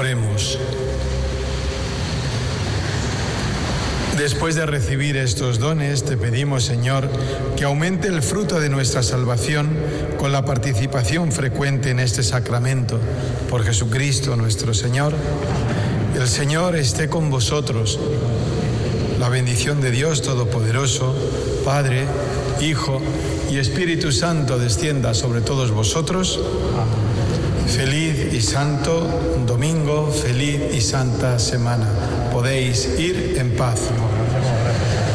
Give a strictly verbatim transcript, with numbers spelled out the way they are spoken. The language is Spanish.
Oremos. Después de recibir estos dones, te pedimos, Señor, que aumente el fruto de nuestra salvación con la participación frecuente en este sacramento. Por Jesucristo nuestro Señor. El Señor esté con vosotros. La bendición de Dios Todopoderoso, Padre, Hijo y Espíritu Santo descienda sobre todos vosotros. Feliz y santo domingo, feliz y santa semana. Podéis ir en paz.